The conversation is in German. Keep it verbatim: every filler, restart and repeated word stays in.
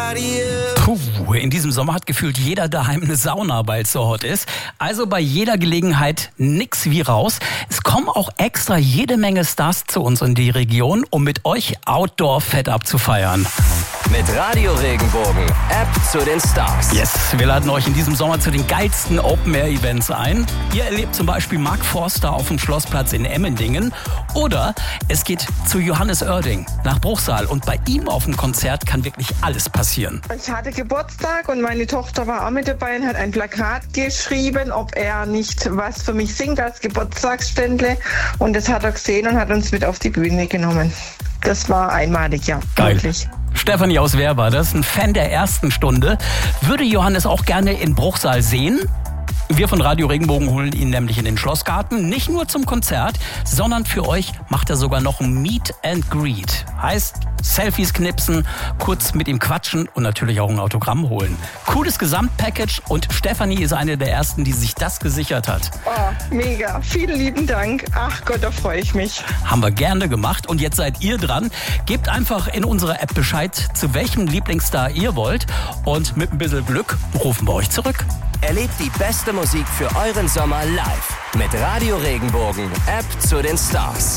Puh, in diesem Sommer hat gefühlt jeder daheim eine Sauna, weil es so hot ist. Also bei jeder Gelegenheit nix wie raus. Es kommen auch extra jede Menge Stars zu uns in die Region, um mit euch Outdoor fett abzufeiern. Mit Radio Regenbogen, App zu den Stars. Yes, wir laden euch in diesem Sommer zu den geilsten Open-Air-Events ein. Ihr erlebt zum Beispiel Mark Forster auf dem Schlossplatz in Emmendingen. Oder es geht zu Johannes Oerding nach Bruchsal. Und bei ihm auf dem Konzert kann wirklich alles passieren. Ich hatte Geburtstag und meine Tochter war auch mit dabei und hat ein Plakat geschrieben, ob er nicht was für mich singt als Geburtstagsständle. Und das hat er gesehen und hat uns mit auf die Bühne genommen. Das war einmalig, ja. Geil. Wirklich. Stefanie aus Wehr war das, ein Fan der ersten Stunde. Würde Johannes auch gerne in Bruchsal sehen? Wir von Radio Regenbogen holen ihn nämlich in den Schlossgarten. Nicht nur zum Konzert, sondern für euch macht er sogar noch ein Meet and Greet. Heißt, Selfies knipsen, kurz mit ihm quatschen und natürlich auch ein Autogramm holen. Cooles Gesamtpackage und Stefanie ist eine der ersten, die sich das gesichert hat. Oh, mega. Vielen lieben Dank. Ach Gott, da freue ich mich. Haben wir gerne gemacht und jetzt seid ihr dran. Gebt einfach in unserer App Bescheid, zu welchem Lieblingsstar ihr wollt und mit ein bisschen Glück rufen wir euch zurück. Erlebt die beste Musik für euren Sommer live mit Radio Regenbogen, App zu den Stars.